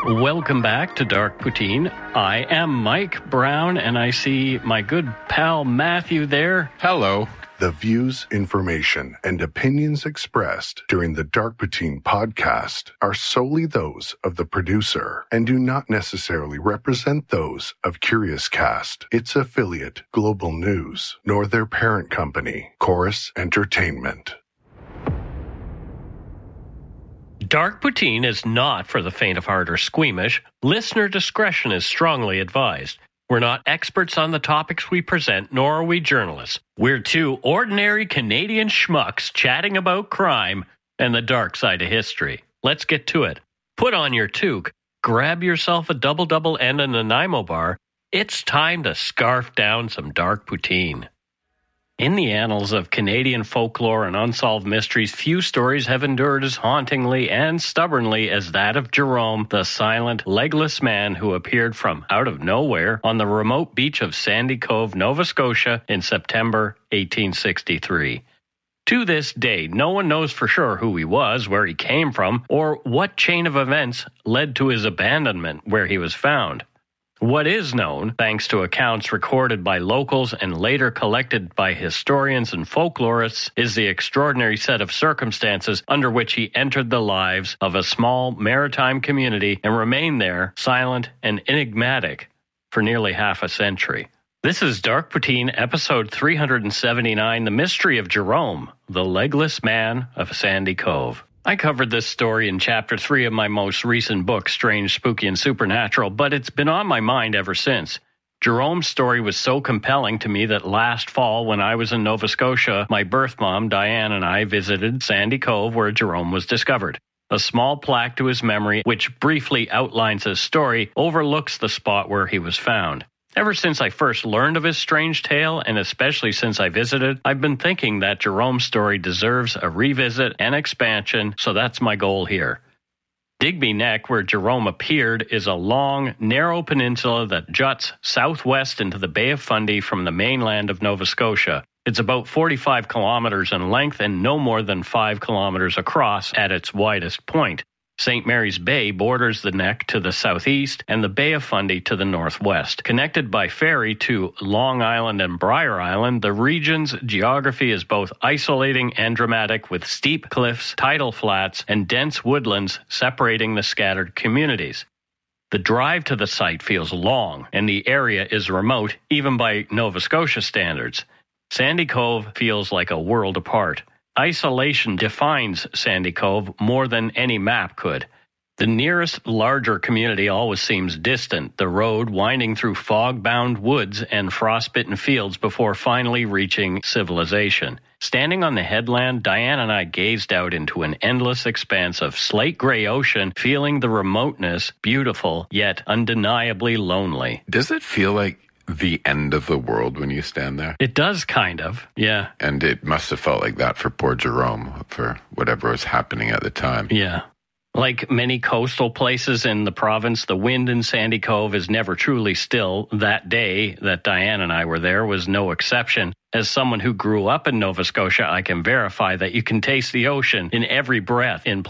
Welcome back to Dark Poutine. I am Mike Brown, and I see my good pal Matthew there. Hello. The views, information, and opinions expressed during the Dark Poutine podcast are solely those of the producer and do not necessarily represent those of Curious Cast, its affiliate, Global News, nor their parent company, Chorus Entertainment. Dark Poutine is not for the faint of heart or squeamish. Listener discretion is strongly advised. We're not experts on the topics we present, nor are we journalists. We're two ordinary Canadian schmucks chatting about crime and the dark side of history. Let's get to it. Put on your toque, grab yourself a double-double and a Nanaimo bar. It's time to scarf down some Dark Poutine. In the annals of Canadian folklore and unsolved mysteries, few stories have endured as hauntingly and stubbornly as that of Jerome, the silent, legless man who appeared from out of nowhere on the remote beach of Sandy Cove, Nova Scotia in September 1863. To this day, no one knows for sure who he was, where he came from, or what chain of events led to his abandonment where he was found. What is known, thanks to accounts recorded by locals and later collected by historians and folklorists, is the extraordinary set of circumstances under which he entered the lives of a small maritime community and remained there, silent and enigmatic, for nearly half a century. This is Dark Poutine, episode 379, The Mystery of Jerome, the Legless Man of Sandy Cove. I covered this story in Chapter 3 of my most recent book, Strange, Spooky, and Supernatural, but it's been on my mind ever since. Jerome's story was so compelling to me that last fall, when I was in Nova Scotia, my birth mom, Diane, and I visited Sandy Cove, where Jerome was discovered. A small plaque to his memory, which briefly outlines his story, overlooks the spot where he was found. Ever since I first learned of his strange tale, and especially since I visited, I've been thinking that Jerome's story deserves a revisit and expansion, so that's my goal here. Digby Neck, where Jerome appeared, is a long, narrow peninsula that juts southwest into the Bay of Fundy from the mainland of Nova Scotia. It's about 45 kilometers in length and no more than 5 kilometers across at its widest point. St. Mary's Bay borders the neck to the southeast and the Bay of Fundy to the northwest. Connected by ferry to Long Island and Briar Island, the region's geography is both isolating and dramatic, with steep cliffs, tidal flats, and dense woodlands separating the scattered communities. The drive to the site feels long, and the area is remote, even by Nova Scotia standards. Sandy Cove feels like a world apart. Isolation defines Sandy Cove more than any map could. The nearest larger community always seems distant, the road winding through fog-bound woods and frostbitten fields before finally reaching civilization. Standing on the headland, Diane and I gazed out into an endless expanse of slate-gray ocean, feeling the remoteness beautiful, yet undeniably lonely. Does it feel like the end of the world when you stand there? It does, kind of, yeah. And it must have felt like that for poor Jerome, for whatever was happening at the time. Yeah. Like many coastal places in the province, the wind in Sandy Cove is never truly still. That day that Diane and I were there was no exception. As someone who grew up in Nova Scotia, I can verify that you can taste the ocean in every breath in